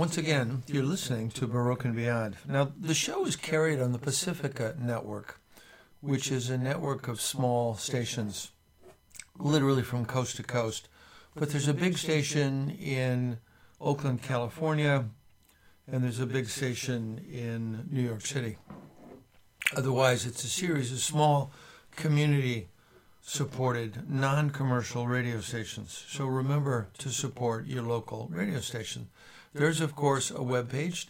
Once again, you're listening to Baroque and Beyond. Now, the show is carried on the Pacifica Network, which is a network of small stations, literally from coast to coast. But there's a big station in Oakland, California, and there's a big station in New York City. Otherwise, it's a series of small community-supported, non-commercial radio stations. So remember to support your local radio station. There's, of course, a webpage,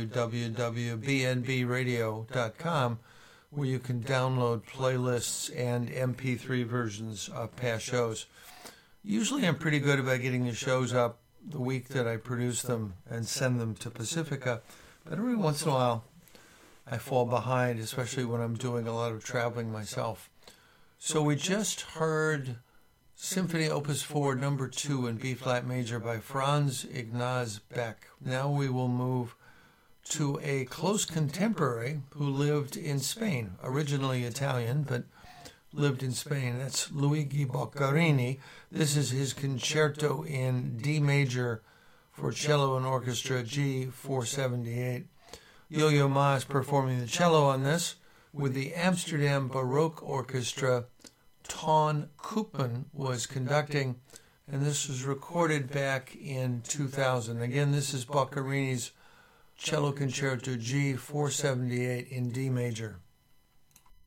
www.bnbradio.com, where you can download playlists and MP3 versions of past shows. Usually I'm pretty good about getting the shows up the week that I produce them and send them to Pacifica, but every once in a while I fall behind, especially when I'm doing a lot of traveling myself. So we just heard Symphony Opus 4 No. 2 in B-flat major by Franz Ignaz Beck. Now we will move to a close contemporary who lived in Spain, originally Italian, but lived in Spain. That's Luigi Boccherini. This is his concerto in D major for cello and orchestra, G478. Yo-Yo Ma is performing the cello on this with the Amsterdam Baroque Orchestra. Ton Koopman was conducting, and this was recorded back in 2000. Again, this is Boccherini's Cello Concerto G478 in D major.